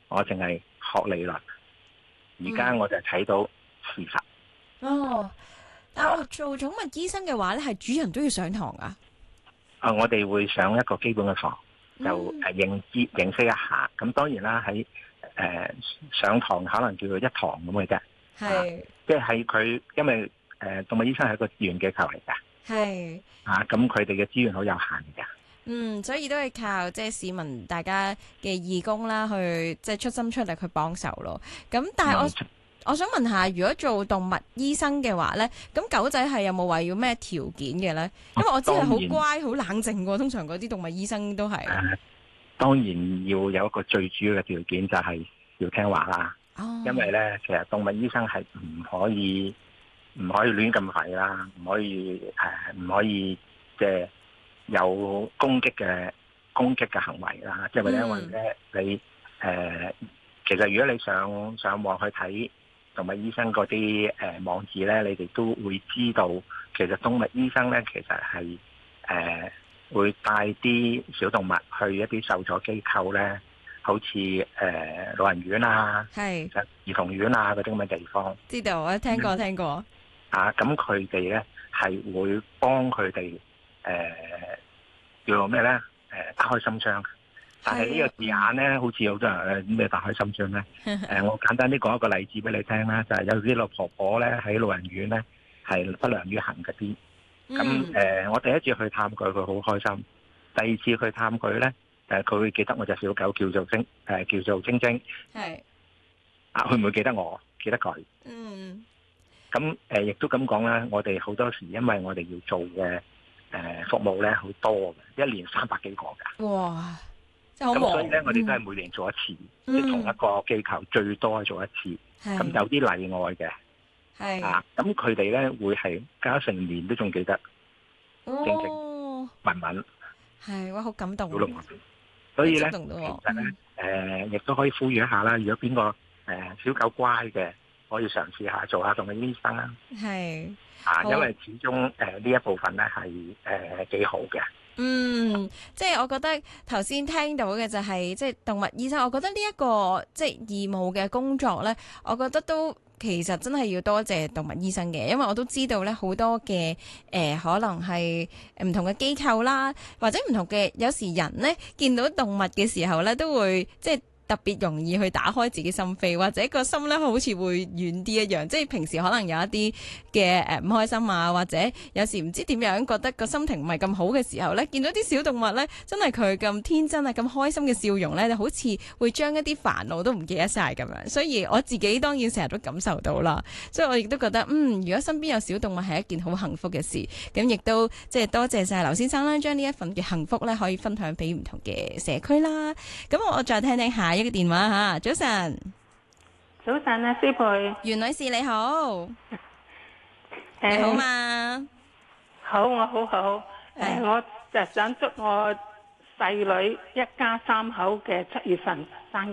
我淨係學理論。而家我就睇到事實。 哦，但係我做寵物醫生嘅話咧，係主人都要上堂啊？ 我哋會上一個基本嘅堂，就認識一下。咁當然啦，喺上堂可能叫做一堂咁嘅啫。係，即係佢，因為動物醫生係一個自願機構嚟㗎。係。咁佢哋嘅資源好有限㗎。 所以都係靠即係市民大家嘅義工啦，去即係出心出力去幫手咯。咁但係我想問下，如果做動物醫生嘅話咧，咁狗仔係有冇話要咩條件嘅咧？因為我知係好乖、好冷靜喎。通常嗰啲動物醫生都係。 當然要有一個最主要嘅條件，就係要聽話啦。因為咧，其實動物醫生係唔可以亂咁吠啦，唔可以即係有攻擊嘅行為啦。即係因為咧，你其實如果你上網去睇動物醫生嗰啲網址咧，你哋都會知道，其實動物醫生咧其實係會帶啲小動物去一啲受助機構咧，好似老人院啊、兒童院啊嗰啲咁嘅地方。 知道，我聽過。 咁佢哋咧係會幫佢哋叫做咩咧？打開心窗。但係呢個字眼咧，好似好多人咩打開心窗咧？我簡單啲講一個例子俾你聽啦，就係有啲老婆婆咧喺老人院咧係不良於行嗰啲。咁我第一次去探佢，佢好開心。第二次去探佢咧，佢會記得我隻小狗叫做晶晶。係。會唔會記得我？記得佢。咁亦都咁講啦，我哋好多時因為我哋要做嘅服務咧好多嘅，一年300幾個㗎。哇！真係好忙。咁所以咧，我哋都係每年做一次，即係同一個機構最多做一次。咁有啲例外嘅。係。咁佢哋咧會係加成年都仲記得。晶晶、文文。 係，哇！好感動。 所以咧，其實咧，亦都可以呼籲一下啦。如果邊個小狗乖嘅，可以嘗試下做下動物醫生啦。係。因為始終呢一部分咧係幾好嘅。 即係我覺得頭先聽到嘅就係即係動物醫生，我覺得呢一個即係義務嘅工作咧，我覺得都其實真係要多謝動物醫生嘅，因為我都知道咧好多嘅可能係唔同嘅機構啦，或者唔同嘅有時人咧見到動物嘅時候咧都會即係特別容易去打開自己心扉，或者個心咧好似會軟啲一樣。即係平時可能有一啲嘅唔開心啊，或者有時唔知點樣覺得個心情唔係咁好嘅時候咧，見到啲小動物咧，真係佢咁天真啊，咁開心嘅笑容咧，就好似會將一啲煩惱都唔記得晒咁樣。所以我自己當然成日都感受到啦。所以我亦都覺得如果身邊有小動物係一件好幸福嘅事。咁亦都即係多謝晒劉先生啦，將呢一份嘅幸福咧可以分享俾唔同嘅社區啦。咁我再聽聽下一個電話吓。早晨。 早晨啊，師培。 袁女士你好。你好嘛？ 好，我好。我就想祝我細女一家3口嘅7月份生日。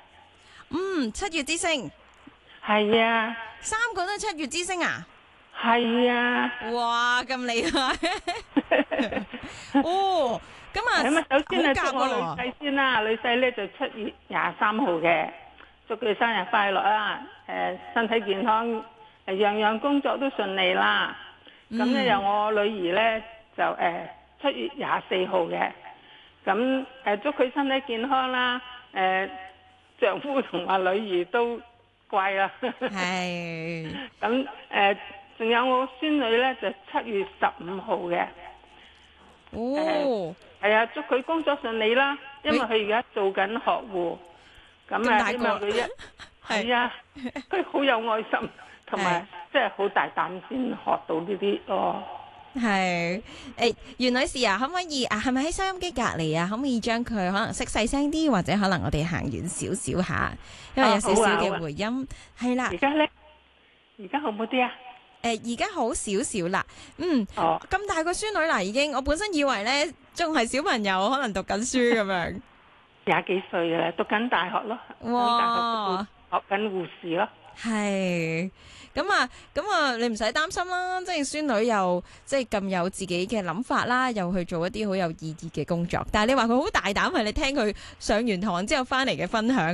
7月之星。 係啊。 3個都係7月之星啊？ 係啊。 哇，咁厲害。哦。咁啊， 首先祝我女婿先啦，女婿咧就7月23號嘅，祝佢生日快樂啦！身體健康，樣樣工作都順利啦。咁咧由我女兒咧就7月24號嘅，咁祝佢身體健康啦。丈夫同埋女兒都乖啦。係。咁仲有我孫女咧就7月15號嘅。哦。係啊，祝佢工作順利啦，因為佢而家做緊學護，咁啊，希望佢係啊，佢好有愛心，同埋即係好大膽先學到呢啲咯。係， 袁女士啊，可唔可以係咪喺收音機隔籬啊？可唔可以將佢可能熄細聲啲，或者可能我哋行遠少少下，因為有少少嘅回音。係啦。 而家咧，而家好唔好啲啊？ 而家好少少啦。咁大個孫女啦，已經，我本身以為咧仲係小朋友，可能讀緊書咁樣。 20幾歲嘅啦，讀緊大學咯。哇！學緊護士咯。 係。咁啊，你唔使擔心啦，即係孫女又即係咁有自己嘅諗法啦，又去做一啲好有意義嘅工作。但係你話佢好大膽，係你聽佢上完堂之後翻嚟嘅分享。